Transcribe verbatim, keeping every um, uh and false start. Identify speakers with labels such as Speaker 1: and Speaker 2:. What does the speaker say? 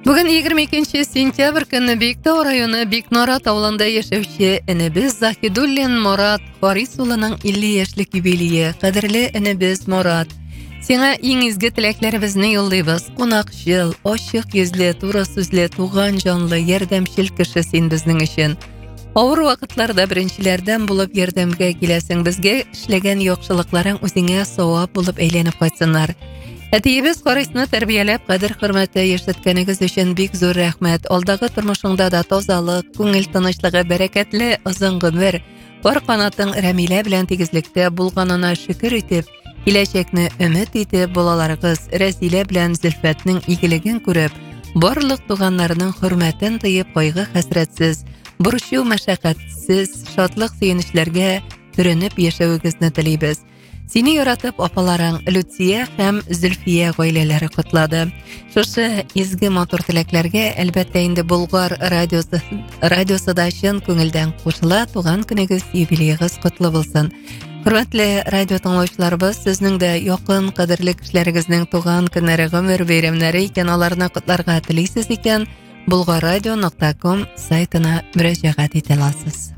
Speaker 1: Бүгін егерме екінші сентябрь күні Бектау районы Бекнорат ауылында яшәүче энебез Захидуллин Морат Харисулының илле яшьлек юбилейы. Кадерле энебез Морат, сиңа иң изге теләкләребезне юллыйбыз. Кунакчыл, ачык йөзле, туры сүзле, туган җанлы, ярдәмчел кеше син безнең өчен. Авыр вакытларда беренчеләрдән булып ярдәмгә киләсең. Безгә эшләгән яхшылыкларың үзеңә савап булып әйләнеп кайтсыннар. Әтиебез Харисны тәрбияләп, кадер-хөрмәте яшәткәнегез өчен бик зур рәхмәт. Алдагы тормышыңда да тазалык, күңел тынычлыгы, бәрәкәтле озын гомер, бар канатың Рәмилә белән тигезлектә булганына шөкер итеп, киләчәкне өмет итеп, балаларыгыз Рәзилә белән Зөлфәтнең игелеген күреп, барлык туганнарының хөрмәтен тыеп, кайгы-хәсрәтсез, борчу мәшәкатьсез, шатлык сөенечләргә төренеп яшәвегезне телибез. Сине яратып апаларың Люция һәм Зөлфия гаиләләре котлады. Шушы изге матур теләкләргә әлбәттә инде Болгар радиосы радиосы да чын күңелдән кушыла. Туган көнегез, юбилейгыз котлы булсын. Хөрмәтле радио тыңлаучыларыбыз, сезнең дә якын кадерле кешеләрегезнең туган көннәре, гомер бәйрәмнәре икән, аларны котларга телисез икән, булгаррадио нокта ком сайтына мөрәҗәгать итә аласыз.